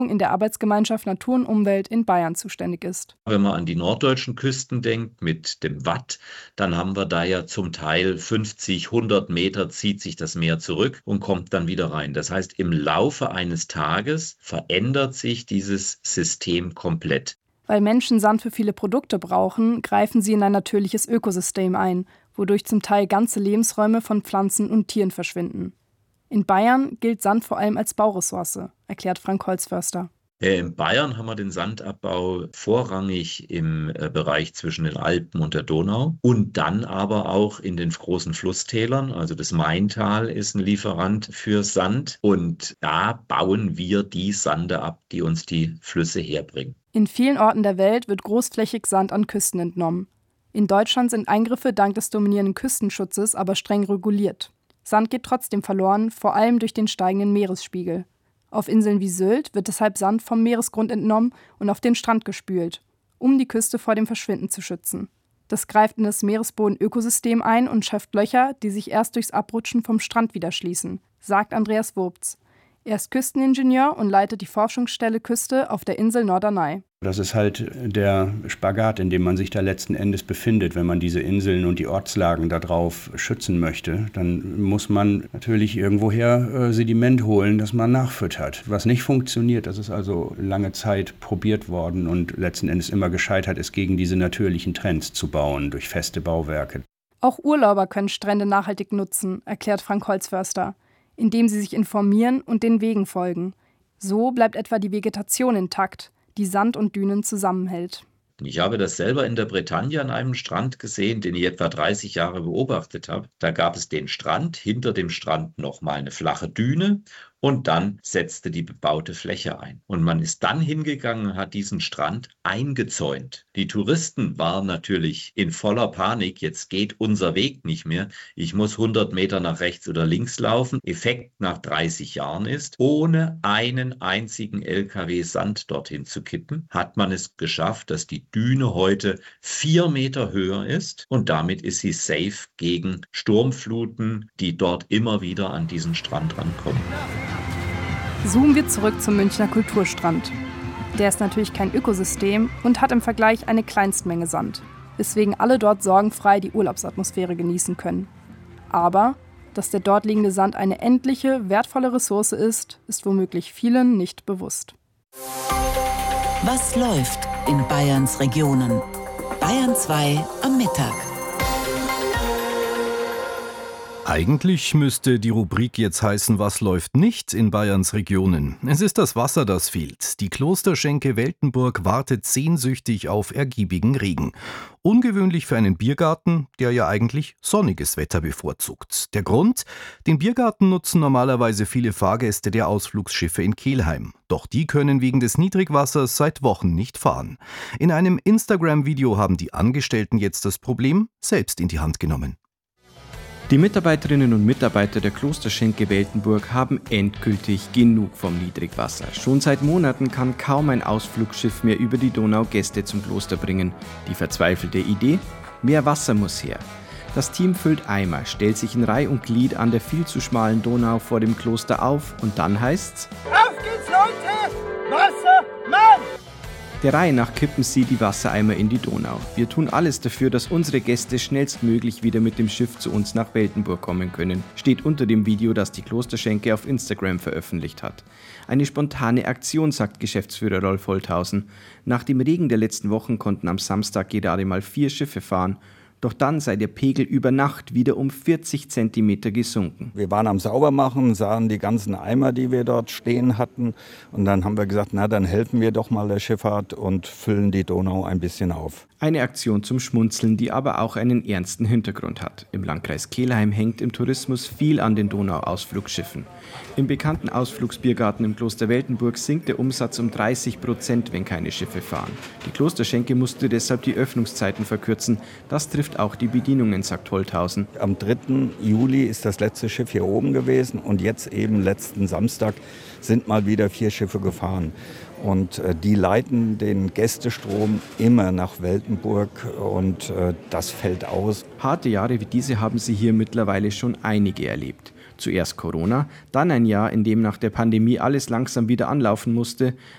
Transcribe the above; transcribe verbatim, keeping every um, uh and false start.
in der Arbeitsgemeinschaft Natur und Umwelt in Bayern zuständig ist. Wenn man an die norddeutschen Küsten denkt mit dem Watt, dann haben wir da ja zum Teil fünfzig, hundert Meter zieht sich das Meer zurück und kommt dann wieder rein. Das heißt, im Laufe eines Tages verändert sich dieses System komplett. Weil Menschen Sand für viele Produkte brauchen, greifen sie in ein natürliches Ökosystem ein, wodurch zum Teil ganze Lebensräume von Pflanzen und Tieren verschwinden. In Bayern gilt Sand vor allem als Bauressource, erklärt Frank Holzförster. In Bayern haben wir den Sandabbau vorrangig im Bereich zwischen den Alpen und der Donau und dann aber auch in den großen Flusstälern. Also das Maintal ist ein Lieferant für Sand und da bauen wir die Sande ab, die uns die Flüsse herbringen. In vielen Orten der Welt wird großflächig Sand an Küsten entnommen. In Deutschland sind Eingriffe dank des dominierenden Küstenschutzes aber streng reguliert. Sand geht trotzdem verloren, vor allem durch den steigenden Meeresspiegel. Auf Inseln wie Sylt wird deshalb Sand vom Meeresgrund entnommen und auf den Strand gespült, um die Küste vor dem Verschwinden zu schützen. Das greift in das Meeresbodenökosystem ein und schafft Löcher, die sich erst durchs Abrutschen vom Strand wieder schließen, sagt Andreas Wurbz. Er ist Küsteningenieur und leitet die Forschungsstelle Küste auf der Insel Norderney. Das ist halt der Spagat, in dem man sich da letzten Endes befindet. Wenn man diese Inseln und die Ortslagen darauf schützen möchte, dann muss man natürlich irgendwoher äh, Sediment holen, das man nachfüttert. Was nicht funktioniert, das ist also lange Zeit probiert worden und letzten Endes immer gescheitert ist, gegen diese natürlichen Trends zu bauen durch feste Bauwerke. Auch Urlauber können Strände nachhaltig nutzen, erklärt Frank Holzförster, indem sie sich informieren und den Wegen folgen. So bleibt etwa die Vegetation intakt, die Sand und Dünen zusammenhält. Ich habe das selber in der Bretagne an einem Strand gesehen, den ich etwa dreißig Jahre beobachtet habe. Da gab es den Strand, hinter dem Strand nochmal eine flache Düne und dann setzte die bebaute Fläche ein. Und man ist dann hingegangen und hat diesen Strand eingezäunt. Die Touristen waren natürlich in voller Panik, jetzt geht unser Weg nicht mehr. Ich muss hundert Meter nach rechts oder links laufen. Effekt nach dreißig Jahren ist, ohne einen einzigen L K W Sand dorthin zu kippen, hat man es geschafft, dass die Düne heute vier Meter höher ist und damit ist sie safe gegen Sturmfluten, die dort immer wieder an diesen Strand rankommen. Zoomen wir zurück zum Münchner Kulturstrand. Der ist natürlich kein Ökosystem und hat im Vergleich eine Kleinstmenge Sand, weswegen alle dort sorgenfrei die Urlaubsatmosphäre genießen können. Aber dass der dort liegende Sand eine endliche, wertvolle Ressource ist, ist womöglich vielen nicht bewusst. Was läuft in Bayerns Regionen? Bayern zwei am Mittag. Eigentlich müsste die Rubrik jetzt heißen, was läuft nicht in Bayerns Regionen. Es ist das Wasser, das fehlt. Die Klosterschenke Weltenburg wartet sehnsüchtig auf ergiebigen Regen. Ungewöhnlich für einen Biergarten, der ja eigentlich sonniges Wetter bevorzugt. Der Grund? Den Biergarten nutzen normalerweise viele Fahrgäste der Ausflugsschiffe in Kelheim. Doch die können wegen des Niedrigwassers seit Wochen nicht fahren. In einem Instagram-Video haben die Angestellten jetzt das Problem selbst in die Hand genommen. Die Mitarbeiterinnen und Mitarbeiter der Klosterschenke Weltenburg haben endgültig genug vom Niedrigwasser. Schon seit Monaten kann kaum ein Ausflugsschiff mehr über die Donau Gäste zum Kloster bringen. Die verzweifelte Idee? Mehr Wasser muss her. Das Team füllt Eimer, stellt sich in Reih und Glied an der viel zu schmalen Donau vor dem Kloster auf und dann heißt's: Auf geht's, Leute! Wasser, Mann! Der Reihe nach kippen sie die Wassereimer in die Donau. Wir tun alles dafür, dass unsere Gäste schnellstmöglich wieder mit dem Schiff zu uns nach Weltenburg kommen können, steht unter dem Video, das die Klosterschenke auf Instagram veröffentlicht hat. Eine spontane Aktion, sagt Geschäftsführer Rolf Holthausen. Nach dem Regen der letzten Wochen konnten am Samstag gerade mal vier Schiffe fahren. Doch dann sei der Pegel über Nacht wieder um vierzig Zentimeter gesunken. Wir waren am Saubermachen, sahen die ganzen Eimer, die wir dort stehen hatten. Und dann haben wir gesagt, na dann helfen wir doch mal der Schifffahrt und füllen die Donau ein bisschen auf. Eine Aktion zum Schmunzeln, die aber auch einen ernsten Hintergrund hat. Im Landkreis Kelheim hängt im Tourismus viel an den Donauausflugsschiffen. Im bekannten Ausflugsbiergarten im Kloster Weltenburg sinkt der Umsatz um dreißig Prozent, wenn keine Schiffe fahren. Die Klosterschenke musste deshalb die Öffnungszeiten verkürzen. Das trifft auch die Bedienungen, sagt Holthausen. Am dritten Juli ist das letzte Schiff hier oben gewesen und jetzt eben letzten Samstag sind mal wieder vier Schiffe gefahren. Und äh, die leiten den Gästestrom immer nach Weltenburg und äh, das fällt aus. Harte Jahre wie diese haben sie hier mittlerweile schon einige erlebt. Zuerst Corona, dann ein Jahr, in dem nach der Pandemie alles langsam wieder anlaufen musste.